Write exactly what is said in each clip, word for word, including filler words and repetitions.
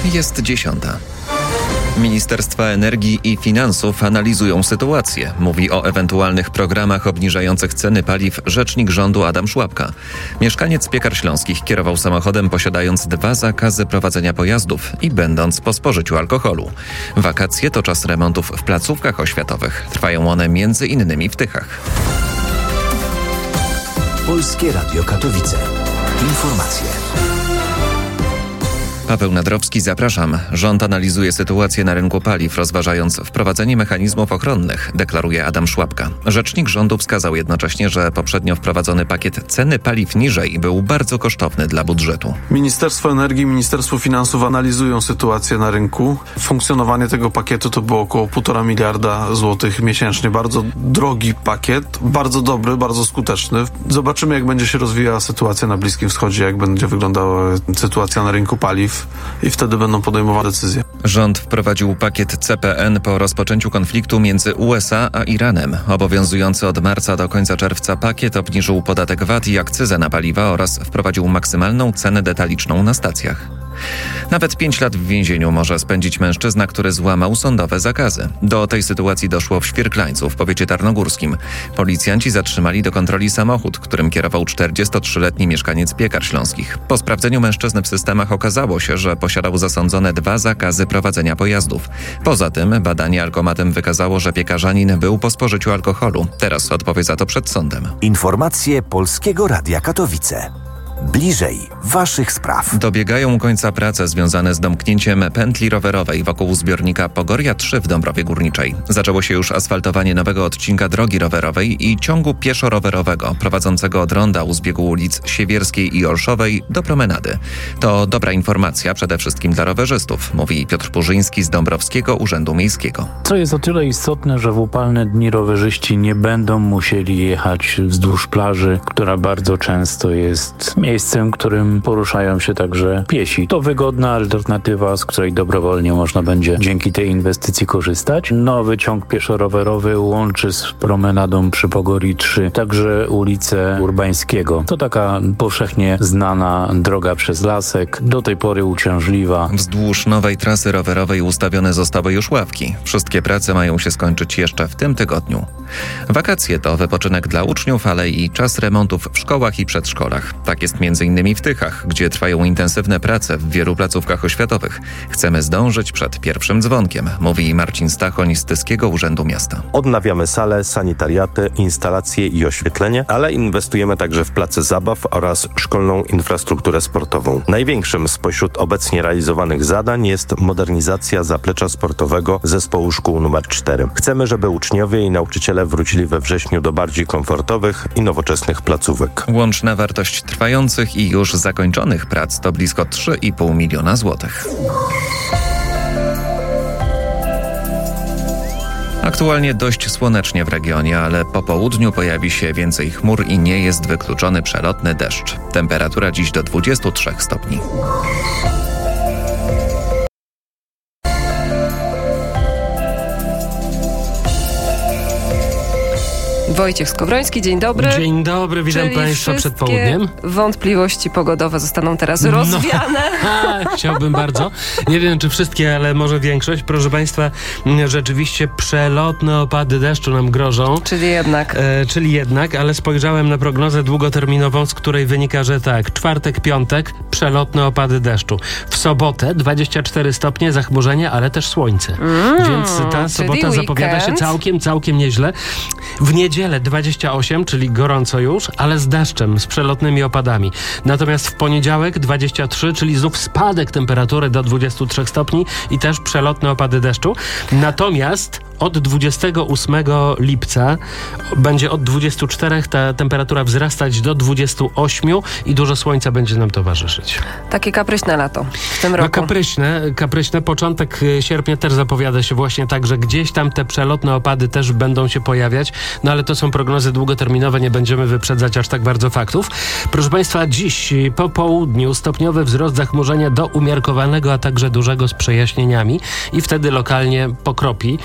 Jest dziesiąta. Ministerstwa Energii i Finansów analizują sytuację. Mówi o ewentualnych programach obniżających ceny paliw rzecznik rządu Adam Szłapka. Mieszkaniec Piekar Śląskich kierował samochodem posiadając dwa zakazy prowadzenia pojazdów i będąc po spożyciu alkoholu. Wakacje to czas remontów w placówkach oświatowych. Trwają one między innymi w Tychach. Polskie Radio Katowice. Informacje. Paweł Nadrowski, zapraszam. Rząd analizuje sytuację na rynku paliw, rozważając wprowadzenie mechanizmów ochronnych, deklaruje Adam Szłapka. Rzecznik rządu wskazał jednocześnie, że poprzednio wprowadzony pakiet ceny paliw niżej był bardzo kosztowny dla budżetu. Ministerstwo Energii i Ministerstwo Finansów analizują sytuację na rynku. Funkcjonowanie tego pakietu to było około półtora miliarda złotych miesięcznie. Bardzo drogi pakiet, bardzo dobry, bardzo skuteczny. Zobaczymy, jak będzie się rozwijała sytuacja na Bliskim Wschodzie, jak będzie wyglądała sytuacja na rynku paliw. I wtedy będą podejmowane decyzje. Rząd wprowadził pakiet C P N po rozpoczęciu konfliktu między U S A a Iranem. Obowiązujący od marca do końca czerwca pakiet obniżył podatek V A T i akcyzę na paliwa oraz wprowadził maksymalną cenę detaliczną na stacjach. Nawet pięć lat w więzieniu może spędzić mężczyzna, który złamał sądowe zakazy. Do tej sytuacji doszło w Świerklańcu w powiecie tarnogórskim. Policjanci zatrzymali do kontroli samochód, którym kierował czterdziestotrzyletni mieszkaniec Piekar Śląskich. Po sprawdzeniu mężczyzny w systemach okazało się, że posiadał zasądzone dwa zakazy prowadzenia pojazdów. Poza tym badanie alkomatem wykazało, że piekarzanin był po spożyciu alkoholu. Teraz odpowie za to przed sądem. Informacje Polskiego Radia Katowice. Bliżej waszych spraw. Dobiegają końca prace związane z domknięciem pętli rowerowej wokół zbiornika Pogoria trzy w Dąbrowie Górniczej. Zaczęło się już asfaltowanie nowego odcinka drogi rowerowej i ciągu pieszo-rowerowego prowadzącego od ronda u zbiegu ulic Siewierskiej i Olszowej do promenady. To dobra informacja przede wszystkim dla rowerzystów, mówi Piotr Purzyński z Dąbrowskiego Urzędu Miejskiego. Co jest o tyle istotne, że w upalne dni rowerzyści nie będą musieli jechać wzdłuż plaży, która bardzo często jest miejscem, którym poruszają się także piesi. To wygodna alternatywa, z której dobrowolnie można będzie dzięki tej inwestycji korzystać. Nowy ciąg pieszo-rowerowy łączy z promenadą przy Pogorii trzy także ulicę Urbańskiego. To taka powszechnie znana droga przez lasek, do tej pory uciążliwa. Wzdłuż nowej trasy rowerowej ustawione zostały już ławki. Wszystkie prace mają się skończyć jeszcze w tym tygodniu. Wakacje to wypoczynek dla uczniów, ale i czas remontów w szkołach i przedszkolach. Tak jest między innymi w Tychach, gdzie trwają intensywne prace w wielu placówkach oświatowych. Chcemy zdążyć przed pierwszym dzwonkiem, mówi Marcin Stachoń z Tyskiego Urzędu Miasta. Odnawiamy sale, sanitariaty, instalacje i oświetlenie, ale inwestujemy także w place zabaw oraz szkolną infrastrukturę sportową. Największym spośród obecnie realizowanych zadań jest modernizacja zaplecza sportowego zespołu szkół numer cztery. Chcemy, żeby uczniowie i nauczyciele wrócili we wrześniu do bardziej komfortowych i nowoczesnych placówek. Łączna wartość trwających i już zakończonych prac to blisko trzy i pół miliona złotych. Aktualnie dość słonecznie w regionie, ale po południu pojawi się więcej chmur i nie jest wykluczony przelotny deszcz. Temperatura dziś do dwudziestu trzech stopni. Wojciech Skowroński, dzień dobry. Dzień dobry, witam Czyli Państwa przed południem. Wątpliwości pogodowe zostaną teraz rozwiane. No, chciałbym bardzo. Nie wiem, czy wszystkie, ale może większość. Proszę Państwa, rzeczywiście przelotne opady deszczu nam grożą. Czyli jednak. E, czyli jednak, ale spojrzałem na prognozę długoterminową, z której wynika, że tak, czwartek, piątek, przelotne opady deszczu. W sobotę dwadzieścia cztery stopnie, zachmurzenie, ale też słońce. Mm, Więc ta sobota zapowiada się całkiem, całkiem nieźle. W niedzielę dwadzieścia osiem, czyli gorąco już, ale z deszczem, z przelotnymi opadami. Natomiast w poniedziałek dwadzieścia trzy, czyli znów spadek temperatury do dwudziestu trzech stopni i też przelotne opady deszczu. Natomiast od dwudziestego ósmego lipca będzie od dwudziestu czterech ta temperatura wzrastać do dwudziestu ośmiu i dużo słońca będzie nam towarzyszyć. Takie kapryśne lato w tym roku. No kapryśne, kapryśne. Początek sierpnia też zapowiada się właśnie tak, że gdzieś tam te przelotne opady też będą się pojawiać, no ale to są prognozy długoterminowe, nie będziemy wyprzedzać aż tak bardzo faktów. Proszę Państwa, dziś po południu stopniowy wzrost zachmurzenia do umiarkowanego, a także dużego z przejaśnieniami i wtedy lokalnie pokropi.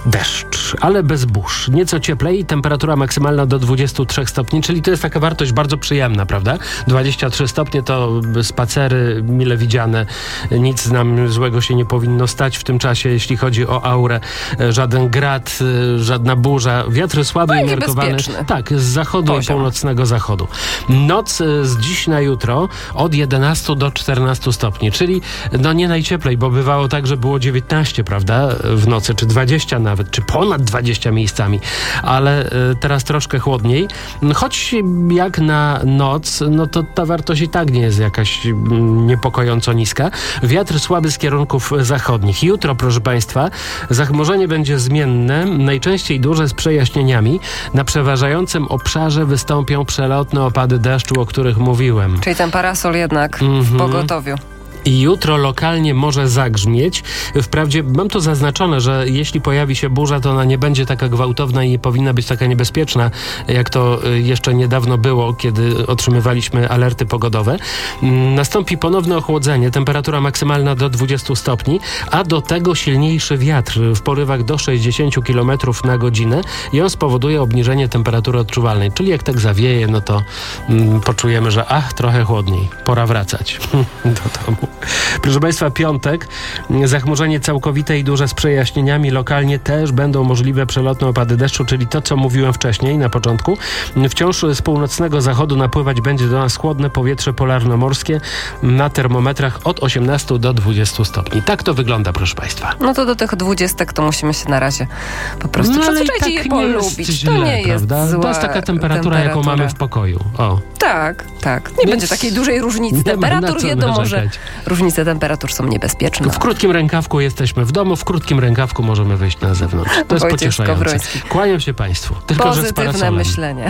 deszcz, ale bez burz. Nieco cieplej, temperatura maksymalna do dwudziestu trzech stopni, czyli to jest taka wartość bardzo przyjemna, prawda? dwadzieścia trzy stopnie to spacery mile widziane. Nic nam złego się nie powinno stać w tym czasie, jeśli chodzi o aurę. Żaden grad, żadna burza. Wiatry słabe No i i umiarkowane. niebezpieczny. Tak, z zachodu Poziom. i północnego zachodu. Noc z dziś na jutro od jedenastu do czternastu stopni, czyli no nie najcieplej, bo bywało tak, że było dziewiętnaście, prawda, w nocy, czy dwadzieścia nawet, czy ponad dwadzieścia miejscami, ale y, teraz troszkę chłodniej. Choć jak na noc, no to ta wartość i tak nie jest jakaś mm, niepokojąco niska. Wiatr słaby z kierunków zachodnich. Jutro, proszę Państwa, zachmurzenie będzie zmienne, najczęściej duże z przejaśnieniami. Na przeważającym obszarze wystąpią przelotne opady deszczu, o których mówiłem. Czyli ten parasol jednak Mhm. w pogotowiu. I jutro lokalnie może zagrzmieć. Wprawdzie mam tu zaznaczone, że jeśli pojawi się burza, to ona nie będzie taka gwałtowna i nie powinna być taka niebezpieczna, jak to jeszcze niedawno było, kiedy otrzymywaliśmy alerty pogodowe. Nastąpi ponowne ochłodzenie, temperatura maksymalna do dwudziestu stopni, a do tego silniejszy wiatr w porywach do sześćdziesięciu kilometrów na godzinę i on spowoduje obniżenie temperatury odczuwalnej. Czyli jak tak zawieje, no to mm, poczujemy, że ach, trochę chłodniej. Pora wracać do domu. Proszę Państwa, piątek, zachmurzenie całkowite i duże z przejaśnieniami. Lokalnie też będą możliwe przelotne opady deszczu, czyli to, co mówiłem wcześniej na początku. Wciąż z północnego zachodu napływać będzie do nas chłodne powietrze polarnomorskie na termometrach od osiemnastu do dwudziestu stopni. Tak to wygląda, proszę Państwa. No to do tych dwudziestek to musimy się na razie po prostu No, ale i przyzwyczaić i je tak nie jest polubić. źle, to nie jest prawda? zła To jest taka temperatura, jaką temperatura. mamy w pokoju. O. Tak, tak. Nie Więc będzie takiej dużej różnicy nie ma na temperatur. co Wiadomo, że narzekać. różnice temperatur są niebezpieczne. W krótkim rękawku jesteśmy w domu, w krótkim rękawku możemy wyjść na zewnątrz. To jest Wojciech pocieszające. Skowroński. Kłaniam się Państwu. Tylko, że z Pozytywne parasolem. myślenie.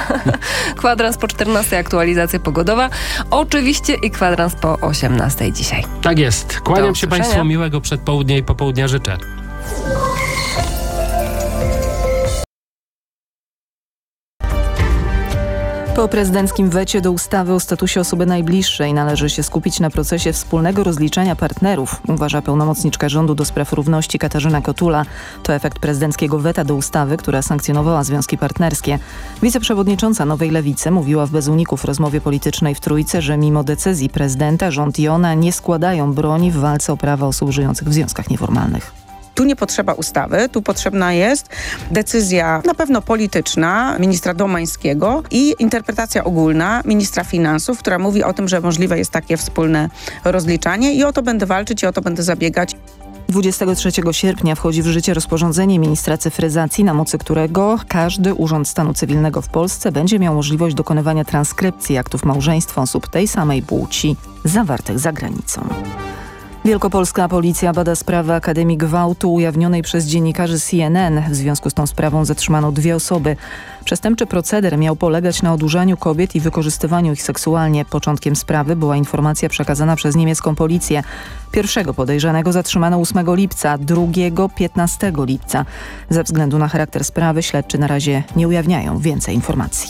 Kwadrans po czternastej, aktualizacja pogodowa. Oczywiście i kwadrans po osiemnastej dzisiaj. Tak jest. Kłaniam Do się usłyszenia. Państwu, miłego przedpołudnia i popołudnia życzę. Po prezydenckim wecie do ustawy o statusie osoby najbliższej należy się skupić na procesie wspólnego rozliczania partnerów, uważa pełnomocniczka rządu do spraw równości Katarzyna Kotula. To efekt prezydenckiego weta do ustawy, która sankcjonowała związki partnerskie. Wiceprzewodnicząca Nowej Lewicy mówiła w Bez Uników rozmowie politycznej w Trójce, że mimo decyzji prezydenta rząd i ona nie składają broni w walce o prawa osób żyjących w związkach nieformalnych. Tu nie potrzeba ustawy, tu potrzebna jest decyzja na pewno polityczna ministra Domańskiego i interpretacja ogólna ministra finansów, która mówi o tym, że możliwe jest takie wspólne rozliczanie i o to będę walczyć i o to będę zabiegać. dwudziestego trzeciego sierpnia wchodzi w życie rozporządzenie ministra cyfryzacji, na mocy którego każdy urząd stanu cywilnego w Polsce będzie miał możliwość dokonywania transkrypcji aktów małżeństwa osób tej samej płci zawartych za granicą. Wielkopolska policja bada sprawę Akademii Gwałtu ujawnionej przez dziennikarzy C N N. W związku z tą sprawą zatrzymano dwie osoby. Przestępczy proceder miał polegać na odurzaniu kobiet i wykorzystywaniu ich seksualnie. Początkiem sprawy była informacja przekazana przez niemiecką policję. Pierwszego podejrzanego zatrzymano ósmego lipca, drugiego piętnastego lipca. Ze względu na charakter sprawy śledczy na razie nie ujawniają więcej informacji.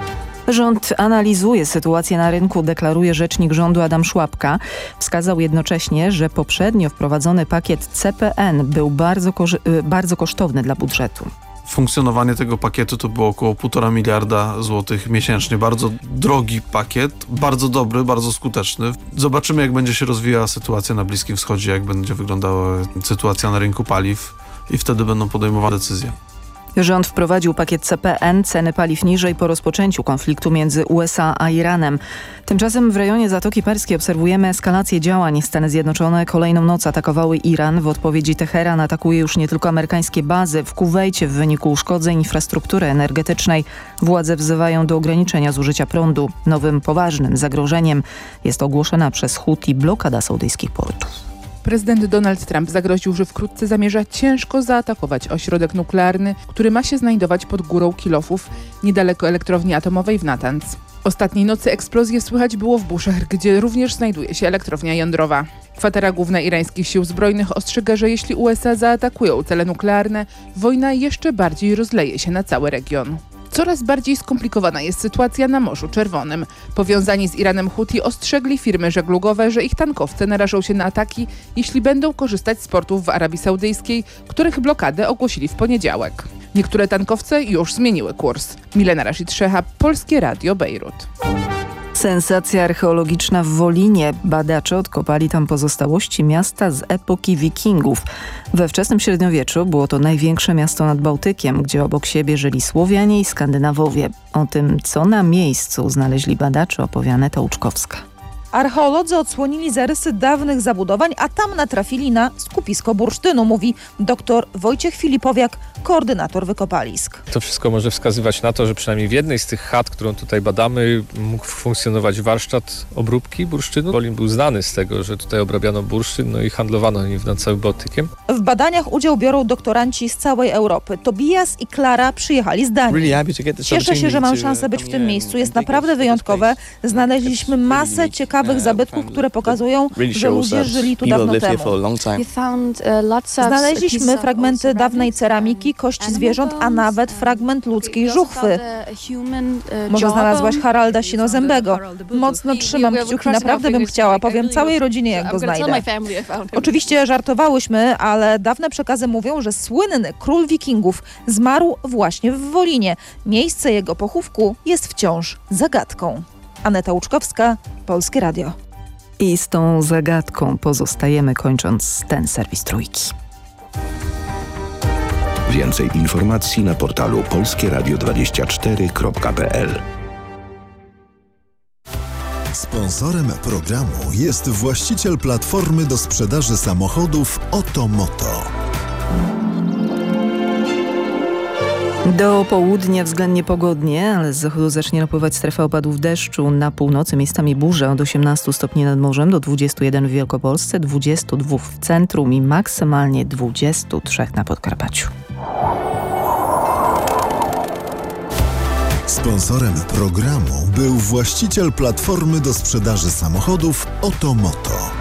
Rząd analizuje sytuację na rynku, deklaruje rzecznik rządu Adam Szłapka. Wskazał jednocześnie, że poprzednio wprowadzony pakiet C P N był bardzo, bardzo kosztowny dla budżetu. Funkcjonowanie tego pakietu to było około półtora miliarda złotych miesięcznie. Bardzo drogi pakiet, bardzo dobry, bardzo skuteczny. Zobaczymy, jak będzie się rozwijała sytuacja na Bliskim Wschodzie, jak będzie wyglądała sytuacja na rynku paliw i wtedy będą podejmowane decyzje. Rząd wprowadził pakiet C P N, ceny paliw niżej po rozpoczęciu konfliktu między U S A a Iranem. Tymczasem w rejonie Zatoki Perskiej obserwujemy eskalację działań. Stany Zjednoczone kolejną noc atakowały Iran. W odpowiedzi Teheran atakuje już nie tylko amerykańskie bazy. W Kuwejcie w wyniku uszkodzeń infrastruktury energetycznej władze wzywają do ograniczenia zużycia prądu. Nowym poważnym zagrożeniem jest ogłoszona przez Huti blokada saudyjskich portów. Prezydent Donald Trump zagroził, że wkrótce zamierza ciężko zaatakować ośrodek nuklearny, który ma się znajdować pod górą Kilofów, niedaleko elektrowni atomowej w Natanz. Ostatniej nocy eksplozje słychać było w Bushehr, gdzie również znajduje się elektrownia jądrowa. Kwatera Główna irańskich sił zbrojnych ostrzega, że jeśli U S A zaatakują cele nuklearne, wojna jeszcze bardziej rozleje się na cały region. Coraz bardziej skomplikowana jest sytuacja na Morzu Czerwonym. Powiązani z Iranem Huti ostrzegli firmy żeglugowe, że ich tankowce narażą się na ataki, jeśli będą korzystać z portów w Arabii Saudyjskiej, których blokadę ogłosili w poniedziałek. Niektóre tankowce już zmieniły kurs. Milena Rashid-Szecha, Polskie Radio, Bejrut. Sensacja archeologiczna w Wolinie. Badacze odkopali tam pozostałości miasta z epoki Wikingów. We wczesnym średniowieczu było to największe miasto nad Bałtykiem, gdzie obok siebie żyli Słowianie i Skandynawowie. O tym, co na miejscu znaleźli badacze, opowie Aneta Łuczkowska. Archeolodzy odsłonili zarysy dawnych zabudowań, a tam natrafili na skupisko bursztynu, mówi dr Wojciech Filipowiak, koordynator wykopalisk. To wszystko może wskazywać na to, że przynajmniej w jednej z tych chat, którą tutaj badamy, mógł funkcjonować warsztat obróbki bursztynu. Wolin był znany z tego, że tutaj obrabiano bursztyn, no i handlowano nim nad całym Bałtykiem. W badaniach udział biorą doktoranci z całej Europy. Tobias i Klara przyjechali z Danii. Cieszę się, że mam szansę być w tym miejscu. Jest naprawdę wyjątkowe. Znaleźliśmy masę ciekawych zabytków, które pokazują, że ludzie żyli tu dawno temu. Znaleźliśmy fragmenty dawnej ceramiki, kości zwierząt, a nawet fragment ludzkiej żuchwy. Może znalazłaś Haralda Sinozębego. Mocno trzymam kciuki, naprawdę bym chciała. Powiem całej rodzinie, jak go znajdę. Oczywiście żartowałyśmy, ale dawne przekazy mówią, że słynny król wikingów zmarł właśnie w Wolinie. Miejsce jego pochówku jest wciąż zagadką. Aneta Łuczkowska, Polskie Radio. I z tą zagadką pozostajemy, kończąc ten serwis Trójki. Więcej informacji na portalu polskie radio dwadzieścia cztery kropka p l. Sponsorem programu jest właściciel platformy do sprzedaży samochodów Otomoto. Do południa względnie pogodnie, ale z zachodu zacznie napływać strefa opadów deszczu. Na północy miejscami burze od osiemnastu stopni nad morzem do dwudziestu jeden w Wielkopolsce, dwudziestu dwóch w centrum i maksymalnie dwudziestu trzech na Podkarpaciu. Sponsorem programu był właściciel platformy do sprzedaży samochodów Otomoto.